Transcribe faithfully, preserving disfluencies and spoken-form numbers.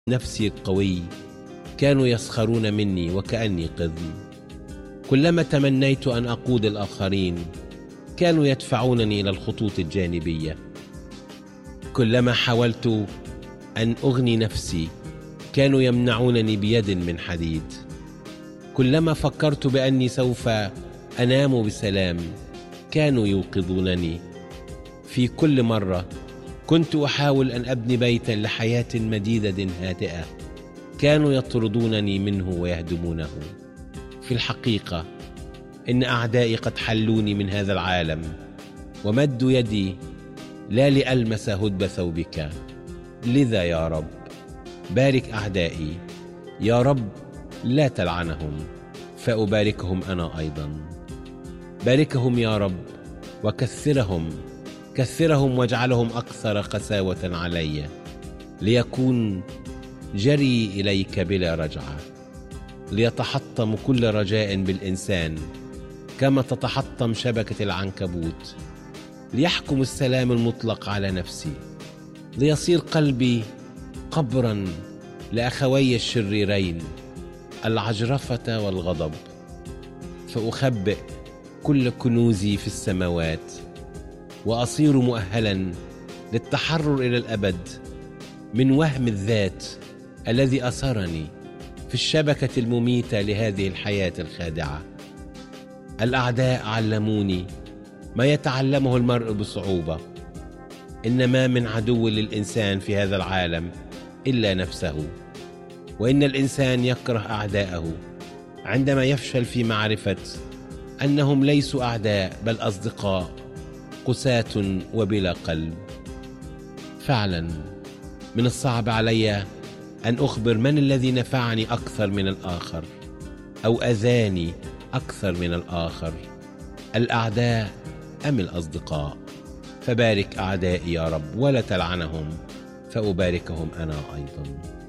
نفسي القوي كانوا يسخرون مني وكأني قزم. كلما تمنيت أن أقود الآخرين كانوا يدفعونني إلى الخطوط الجانبية. كلما حاولت أن أغني نفسي كانوا يمنعونني بيد من حديد. كلما فكرت بأني سوف أنام بسلام كانوا يوقظونني. في كل مرة كنت أحاول أن أبني بيتا لحياة مديدة هادئة كانوا يطردونني منه ويهدمونه. في الحقيقة إن أعدائي قد حلوني من هذا العالم ومدوا يدي لا لألمس هدب ثوبك. لذا يا رب بارك أعدائي، يا رب لا تلعنهم فأباركهم أنا أيضا. باركهم يا رب وكثرهم، كثرهم واجعلهم أكثر قساوة علي، ليكون جري إليك بلا رجعة. ليتحطم كل رجاء بالإنسان كما تتحطم شبكة العنكبوت. ليحكم السلام المطلق على نفسي، ليصير قلبي قبرا لأخوي الشريرين العجرفة والغضب. فأخبئ كل كنوزي في السماوات وأصير مؤهلا للتحرر إلى الأبد من وهم الذات الذي أسرني في الشبكة المميتة لهذه الحياة الخادعة. الأعداء علموني ما يتعلمه المرء بصعوبة، إن ما من عدو للإنسان في هذا العالم إلا نفسه، وإن الإنسان يكره أعداءه عندما يفشل في معرفة أنهم ليسوا أعداء بل أصدقاء قساة وبلا قلب. فعلا من الصعب علي أن أخبر من الذي نفعني أكثر من الآخر أو أذاني أكثر من الآخر، الأعداء أم الأصدقاء. فبارك أعدائي يا رب ولا تلعنهم فأباركهم أنا أيضا.